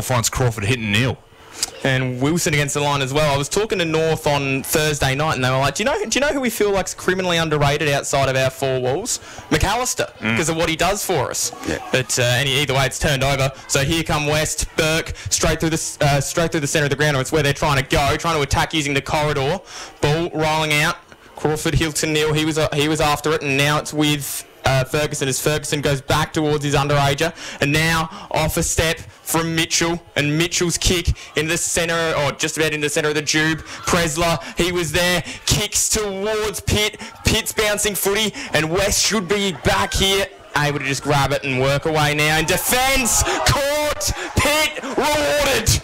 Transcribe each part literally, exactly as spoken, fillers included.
finds Crawford hitting Neil. And Wilson against the line as well. I was talking to North on Thursday night, and they were like, "Do you know? Do you know who we feel like's criminally underrated outside of our four walls? McAllister, because mm. of what he does for us." Yeah. But uh, any, either way, it's turned over. So here come West Burke straight through the uh, straight through the centre of the ground. It's where they're trying to go, trying to attack using the corridor. Ball rolling out. Crawford, Hilton, Neal. He was uh, he was after it, and now it's with. Uh, Ferguson as Ferguson goes back towards his underager, and now off a step from Mitchell, and Mitchell's kick in the centre, or just about in the centre of the tube. Presler, he was there, kicks towards Pitt. Pitt's bouncing footy, and West should be back here, able to just grab it and work away now. In defence, caught, Pitt rewarded.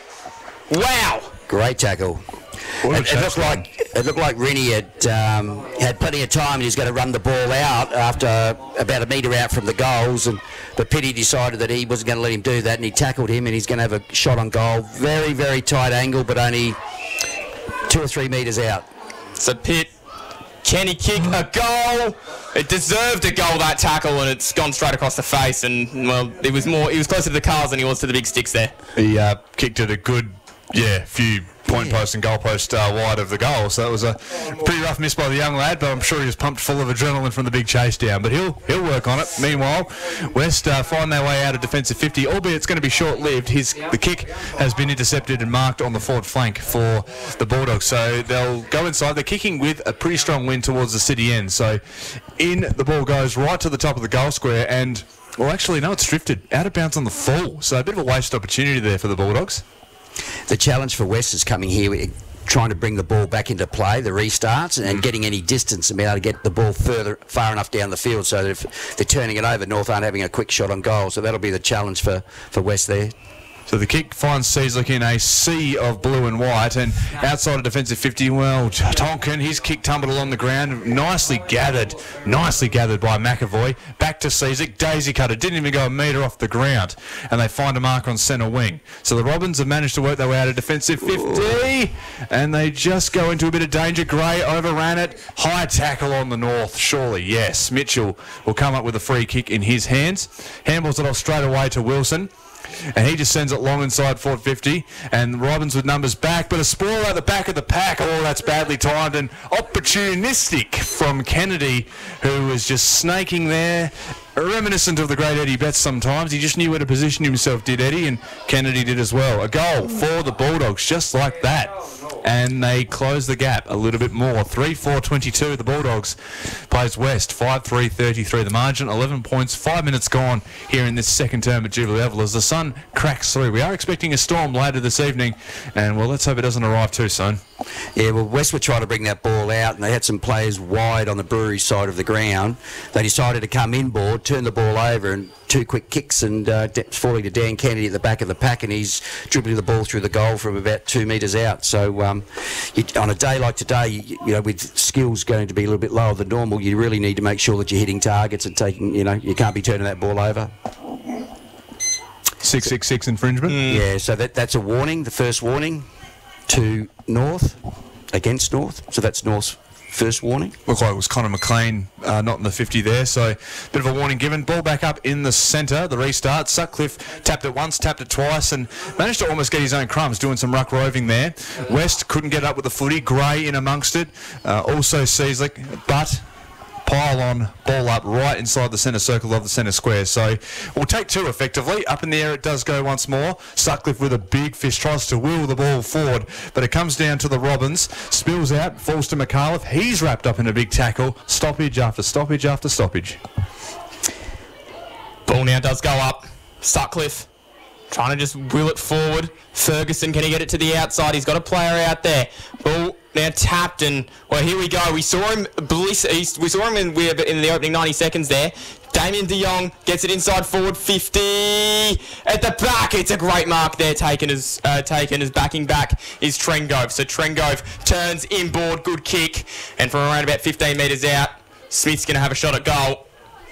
Wow. Great tackle. It, it looked like it looked like Rennie had um, had plenty of time and he's going to run the ball out after about a metre out from the goals, and but Pitty decided that he wasn't going to let him do that, and he tackled him, and he's going to have a shot on goal. Very, very tight angle, but only two or three metres out. So Pitt, can he kick a goal? It deserved a goal, that tackle, and it's gone straight across the face, and well, it was more. He was closer to the cars than he was to the big sticks there. He uh, kicked it a good, yeah, few. point Yeah. post and goal post uh, wide of the goal, so it was a pretty rough miss by the young lad, but I'm sure he was pumped full of adrenaline from the big chase down, but he'll he'll work on it. Meanwhile, West uh, find their way out of defensive fifty, albeit it's going to be short-lived. His the kick has been intercepted and marked on the forward flank for the Bulldogs, so they'll go inside. They're kicking with a pretty strong wind towards the city end, so in the ball goes right to the top of the goal square, and well, actually no, it's drifted out of bounds on the full, so a bit of a waste opportunity there for the Bulldogs. The challenge for West is coming here, trying to bring the ball back into play, the restarts, and getting any distance and be able to get the ball further, far enough down the field so that if they're turning it over, North aren't having a quick shot on goal. So that'll be the challenge for, for West there. So the kick finds Seaslick in a sea of blue and white, and outside of defensive fifty, well, Tonkin, his kick tumbled along the ground, nicely gathered, nicely gathered by McAvoy. Back to Seaslick, daisy cutter, didn't even go a metre off the ground, and they find a mark on centre wing. So the Robins have managed to work their way out of defensive fifty, and they just go into a bit of danger. Gray overran it, high tackle on the North, surely, yes. Mitchell will come up with a free kick in his hands, handballs it off straight away to Wilson. And he just sends it long inside forward fifty, and Robbins with numbers back, but a spoil at the back of the pack. Oh, that's badly timed and opportunistic from Kennedy, who was just snaking there, reminiscent of the great Eddie Betts sometimes. He just knew where to position himself, did Eddie, and Kennedy did as well. A goal for the Bulldogs, just like that. And they close the gap a little bit more. three four twenty-two, the Bulldogs plays West, five three thirty-three. The margin, eleven points, five minutes gone here in this second term at Jubilee Oval as the sun cracks through. We are expecting a storm later this evening, and well, let's hope it doesn't arrive too soon. Yeah, well, West were trying to bring that ball out, and they had some players wide on the Brewery side of the ground. They decided to come inboard, turn the ball over, and two quick kicks, and uh, falling to Dan Kennedy at the back of the pack, and he's dribbling the ball through the goal from about two metres out. So um, you, on a day like today, you, you know, with skills going to be a little bit lower than normal, you really need to make sure that you're hitting targets and taking, you know, you can't be turning that ball over. six six six infringement. Mm. Yeah, so that that's a warning, the first warning to North, against North. So that's North's first warning. Looked like it was Connor McLean, uh, not in the fifty there, so bit of a warning given. Ball back up in the centre, the restart. Sutcliffe tapped it once, tapped it twice, and managed to almost get his own crumbs doing some ruck roving there. West couldn't get up with the footy. Gray in amongst it. Uh, also Seaslick, but pile on, ball up right inside the centre circle of the centre square. So we'll take two effectively. Up in the air it does go once more. Sutcliffe with a big fist tries to wheel the ball forward, but it comes down to the Robins. Spills out, falls to McAuliffe. He's wrapped up in a big tackle. Stoppage after stoppage after stoppage. Ball now does go up. Sutcliffe trying to just wheel it forward. Ferguson, can he get it to the outside? He's got a player out there. Ball now tapped, and well, here we go. We saw him bliss east. We saw him in, in the opening ninety seconds there. Damien de Jong gets it inside forward fifty at the back. It's a great mark there. Taken as uh, taken as backing back is Trengove. So Trengove turns inboard, good kick, and from around about fifteen metres out, Smith's going to have a shot at goal.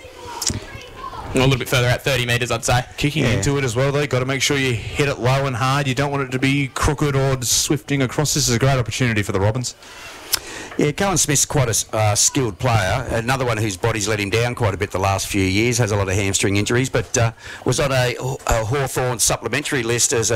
A little bit further out, thirty metres, I'd say. Kicking yeah. into it as well, though. Got to make sure you hit it low and hard. You don't want it to be crooked or swifting across. This is a great opportunity for the Robins. Yeah, Cohen Smith's quite a uh, skilled player. Another one whose body's let him down quite a bit the last few years. Has a lot of hamstring injuries, but uh, was on a, a Hawthorn supplementary list as a